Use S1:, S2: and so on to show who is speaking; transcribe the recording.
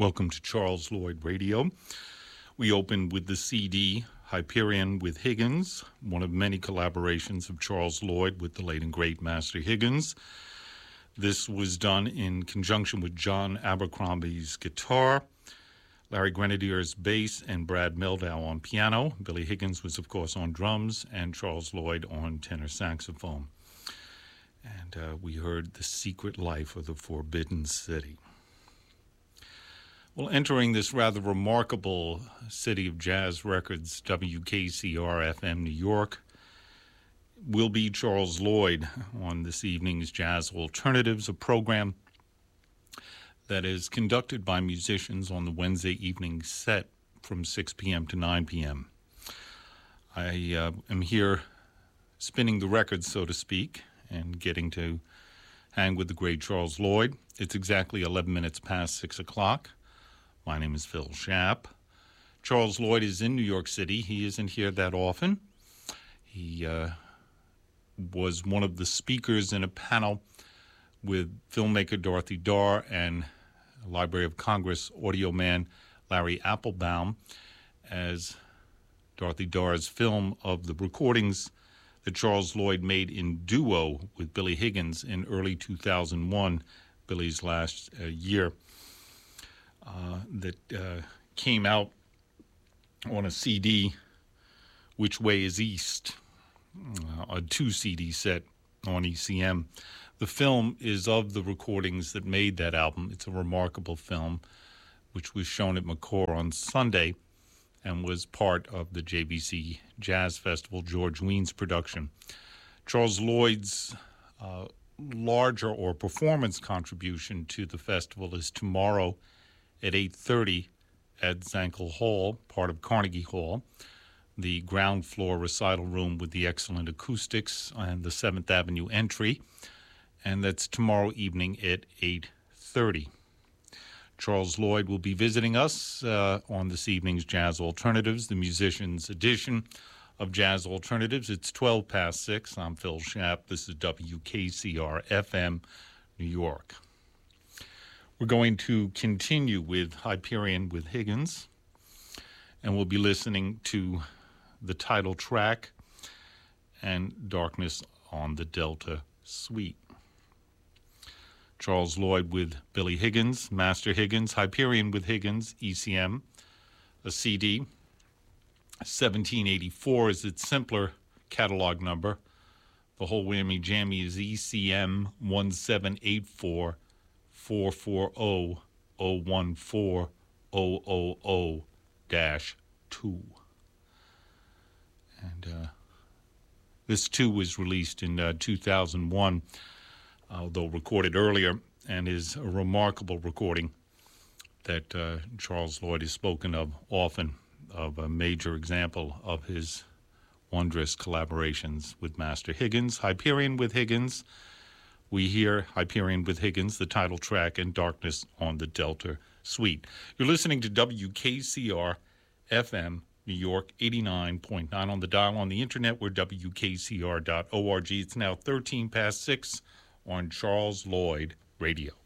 S1: Welcome to Charles Lloyd Radio. We opened with the CD Hyperion with Higgins, one of many collaborations of Charles Lloyd with the late and great Master Higgins. This was done in conjunction with John Abercrombie's guitar, Larry Grenadier's bass, and Brad Meldow on piano. Billy Higgins was, of course, on drums, and Charles Lloyd on tenor saxophone. And we heard The Secret Life of the Forbidden City. Well, entering this rather remarkable city of jazz records, WKCR-FM New York, will be Charles Lloyd on this evening's Jazz Alternatives, a program that is conducted by musicians on the Wednesday evening set from 6 p.m. to 9 p.m. I am here spinning the records, so to speak, and getting to hang with the great Charles Lloyd. It's exactly 11 minutes past 6 o'clock. My name is Phil Schaap. Charles Lloyd is in New York City. He isn't here that often. He was one of the speakers in a panel with filmmaker Dorothy Darr and Library of Congress audio man Larry Applebaum as Dorothy Darr's film of the recordings that Charles Lloyd made in duo with Billy Higgins in early 2001, Billy's last year. That came out on a CD, Which Way is East, a 2-CD set on ECM. The film is of the recordings that made that album. It's a remarkable film, which was shown at McCore on Sunday and was part of the JBC Jazz Festival, George Weins' production. Charles Lloyd's larger or performance contribution to the festival is tomorrow at 8:30 at Zankel Hall, part of Carnegie Hall, the ground floor recital room with the excellent acoustics and the 7th Avenue entry, and that's tomorrow evening at 8:30. Charles Lloyd will be visiting us on this evening's Jazz Alternatives, the musicians' edition of Jazz Alternatives. It's 12 past 6. I'm Phil Schaap. This is WKCR-FM, New York. We're going to continue with Hyperion with Higgins, and we'll be listening to the title track and Darkness on the Delta Suite. Charles Lloyd with Billy Higgins, Master Higgins, Hyperion with Higgins, ECM, a CD. 1784 is its simpler catalog number. The whole whammy jammy is ECM 1784 440 014 000-2. And this too was released in 2001, although recorded earlier, and is a remarkable recording that Charles Lloyd has spoken of often, of a major example of his wondrous collaborations with Master Higgins. Hyperion with Higgins. We hear Hyperion with Higgins, the title track, and Darkness on the Delta Suite. You're listening to WKCR-FM, New York, 89.9 on the dial. On the internet, we're WKCR.org. It's now 13 past 6 on Charles Lloyd Radio.